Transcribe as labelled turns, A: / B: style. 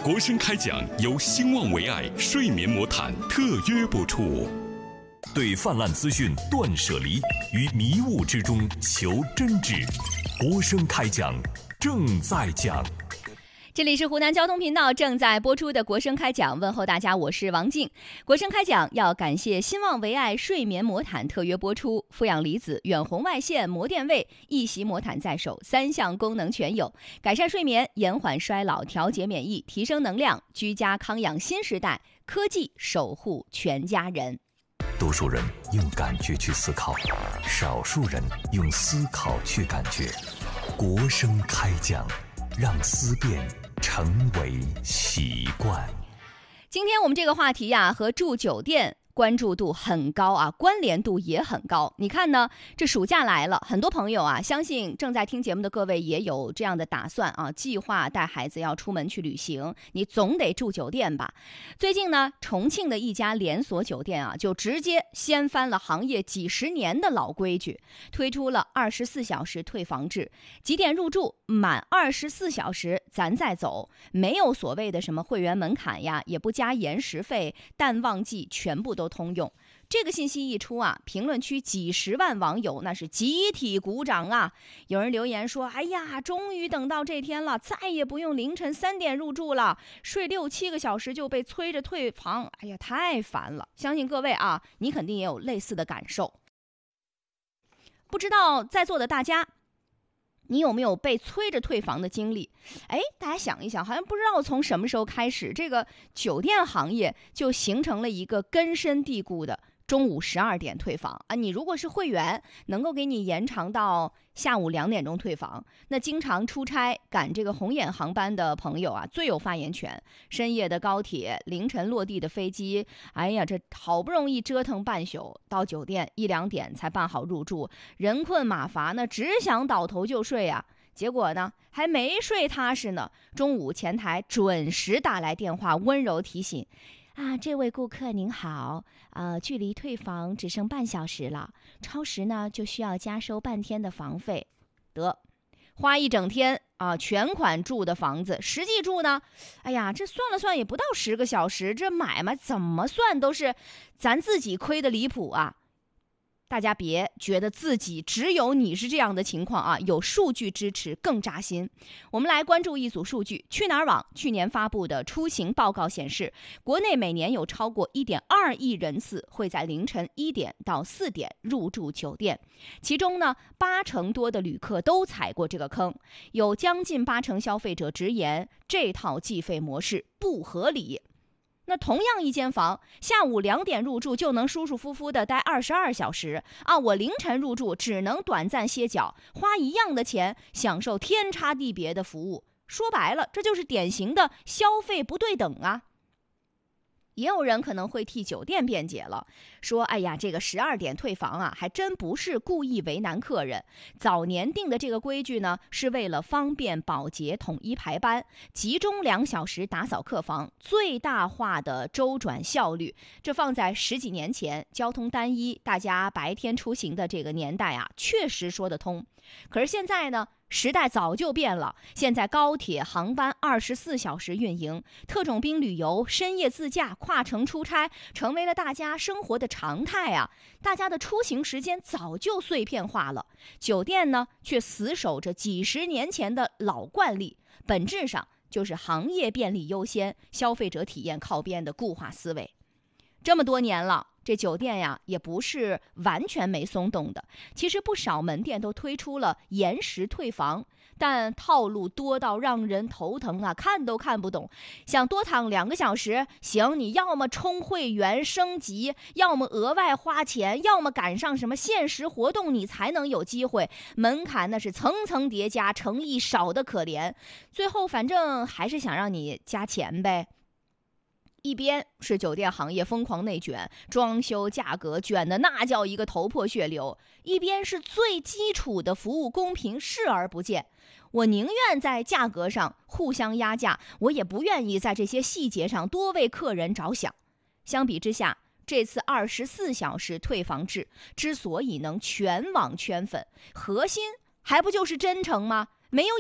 A: 国声开讲由兴旺维爱睡眠魔毯特约播出。对泛滥资讯断舍离，于迷雾之中求真挚。国声开讲正在讲。
B: 这里是湖南交通频道正在播出的国声开讲，问候大家，我是王静。国声开讲要感谢兴旺维爱睡眠魔毯特约播出，负氧离子、远红外线、膜电位，一席魔毯在手，3项功能全有，改善睡眠，延缓衰老，调节免疫，提升能量，居家康养新时代，科技守护全家人。
A: 多数人用感觉去思考，少数人用思考去感觉。国声开讲，让思辨成为习惯。
B: 今天我们这个话题呀，和住酒店关注度很高啊，关联度也很高。你看呢，这暑假来了，很多朋友啊，相信正在听节目的各位也有这样的打算啊，计划带孩子要出门去旅行，你总得住酒店吧。最近呢，重庆的一家连锁酒店啊，就直接掀翻了行业几十年的老规矩，推出了24小时退房制，几点入住，满24小时咱再走，没有所谓的什么会员门槛呀，也不加延时费，淡旺季全部都通用。这个信息一出啊，评论区几十万网友那是集体鼓掌啊！有人留言说：“哎呀，终于等到这天了，再也不用凌晨3点入住了，睡6、7个小时就被催着退房，哎呀，太烦了！”相信各位啊，你肯定也有类似的感受。不知道在座的大家，你有没有被催着退房的经历？大家想一想，好像不知道从什么时候开始，这个酒店行业就形成了一个根深蒂固的中午12点退房啊。你如果是会员，能够给你延长到下午2点钟退房。那经常出差赶这个红眼航班的朋友啊，最有发言权。深夜的高铁，凌晨落地的飞机，哎呀，这好不容易折腾半宿，到酒店1、2点才办好入住，人困马乏呢，只想倒头就睡啊。结果呢，还没睡踏实呢，中午前台准时打来电话，温柔提醒啊，这位顾客您好，距离退房只剩半小时了，超时呢就需要加收半天的房费。得，花一整天啊，全款住的房子，实际住呢，哎呀，这算了算也不到10个小时，这买卖怎么算都是咱自己亏的离谱啊！大家别觉得自己只有你是这样的情况啊，有数据支持更扎心。我们来关注一组数据，去哪儿网去年发布的出行报告显示，国内每年有超过1.2亿人次会在凌晨1点到4点入住酒店，其中呢，80%多的旅客都踩过这个坑，有将近80%消费者直言这套计费模式不合理。那同样一间房，下午2点入住就能舒舒服服的待22小时啊！我凌晨入住只能短暂歇脚，花一样的钱享受天差地别的服务。说白了，这就是典型的消费不对等啊！也有人可能会替酒店辩解了，说：“哎呀，这个12点退房啊，还真不是故意为难客人。早年定的这个规矩呢，是为了方便保洁统一排班，集中2小时打扫客房，最大化的周转效率。这放在10几年前，交通单一，大家白天出行的这个年代啊，确实说得通。可是现在呢？”时代早就变了，现在高铁航班24小时运营，特种兵旅游、深夜自驾、跨城出差，成为了大家生活的常态啊！大家的出行时间早就碎片化了，酒店呢却死守着几十年前的老惯例，本质上就是行业便利优先、消费者体验靠边的固化思维。这么多年了，这酒店呀也不是完全没松动的，其实不少门店都推出了延时退房，但套路多到让人头疼啊，看都看不懂。想多躺2个小时，行，你要么充会员升级，要么额外花钱，要么赶上什么限时活动，你才能有机会。门槛那是层层叠加，诚意少得可怜，最后反正还是想让你加钱呗。一边是酒店行业疯狂内卷，装修价格卷的那叫一个头破血流，一边是最基础的服务公平视而不见。我宁愿在价格上互相压价，我也不愿意在这些细节上多为客人着想。相比之下，这次24小时退房制之所以能全网圈粉，核心还不就是真诚吗？没有